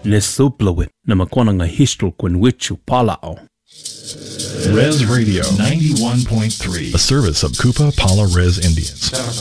Le suplawit na makwana nga histro kwen wichu palao. Res Radio 91.3, a service of Kupa Pala Res Indians.